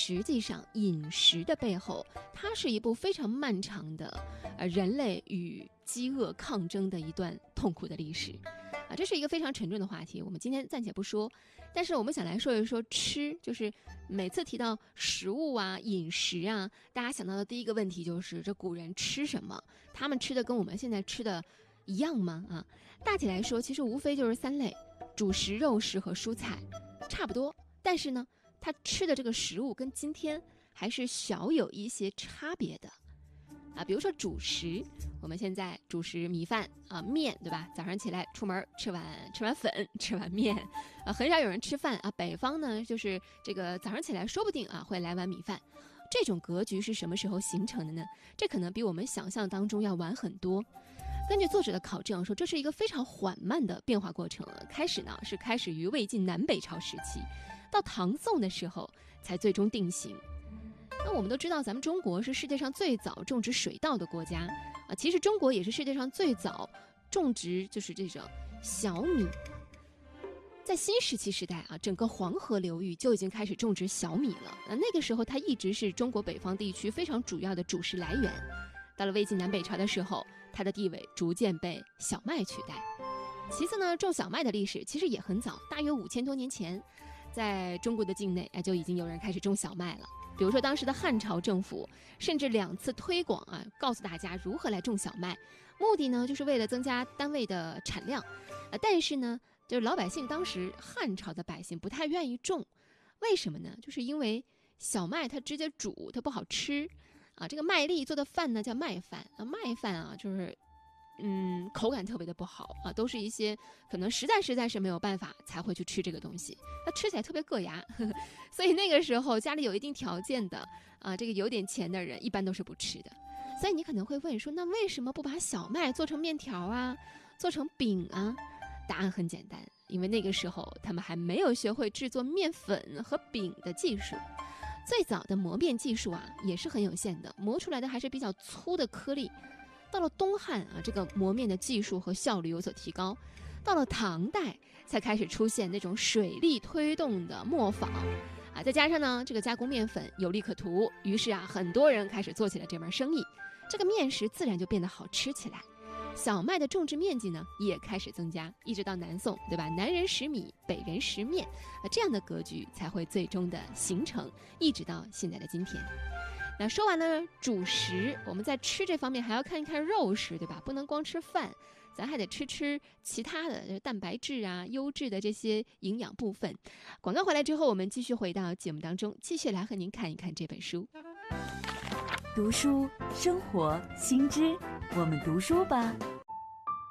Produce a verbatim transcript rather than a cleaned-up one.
实际上饮食的背后，它是一部非常漫长的呃人类与饥饿抗争的一段痛苦的历史啊，这是一个非常沉重的话题，我们今天暂且不说。但是我们想来说一说吃，就是每次提到食物啊、饮食啊，大家想到的第一个问题就是这古人吃什么？他们吃的跟我们现在吃的一样吗？啊，大体来说，其实无非就是三类：主食、肉食和蔬菜，差不多。但是呢，他吃的这个食物跟今天还是小有一些差别的。啊，比如说主食，我们现在主食米饭啊、面，对吧？早上起来出门吃碗吃碗粉，吃碗面，啊，很少有人吃饭啊。北方呢，就是这个早上起来说不定啊会来碗米饭。这种格局是什么时候形成的呢？这可能比我们想象当中要晚很多。根据作者的考证说，这是一个非常缓慢的变化过程。开始呢是开始于魏晋南北朝时期，到唐宋的时候才最终定型。那我们都知道，咱们中国是世界上最早种植水稻的国家啊。其实中国也是世界上最早种植就是这种小米。在新石器时代啊，整个黄河流域就已经开始种植小米了。那那个时候，它一直是中国北方地区非常主要的主食来源。到了魏晋南北朝的时候，它的地位逐渐被小麦取代。其次呢，种小麦的历史其实也很早，大约五千多年前，在中国的境内啊就已经有人开始种小麦了。比如说当时的汉朝政府甚至两次推广啊，告诉大家如何来种小麦，目的呢就是为了增加单位的产量。呃，但是呢，就是老百姓当时汉朝的百姓不太愿意种，为什么呢？就是因为小麦它直接煮它不好吃啊，这个麦粒做的饭呢叫麦饭啊，麦饭啊就是嗯，口感特别的不好啊，都是一些可能实在实在是没有办法才会去吃这个东西，它吃起来特别硌牙，呵呵，所以那个时候家里有一定条件的啊，这个有点钱的人一般都是不吃的。所以你可能会问说，那为什么不把小麦做成面条啊，做成饼啊？答案很简单，因为那个时候他们还没有学会制作面粉和饼的技术。最早的磨面技术啊也是很有限的，磨出来的还是比较粗的颗粒。到了东汉啊，这个磨面的技术和效率有所提高。到了唐代，才开始出现那种水力推动的磨坊啊，再加上呢，这个加工面粉有利可图，于是啊，很多人开始做起了这门生意，这个面食自然就变得好吃起来。小麦的种植面积呢也开始增加，一直到南宋，对吧？南人食米，北人食面，啊，这样的格局才会最终的形成，一直到现在的今天。那说完了主食，我们在吃这方面还要看一看肉食，对吧？不能光吃饭，咱还得吃吃其他的蛋白质啊、优质的这些营养部分。广告回来之后，我们继续回到节目当中，继续来和您看一看这本书。 读书生活新知，我们读书吧。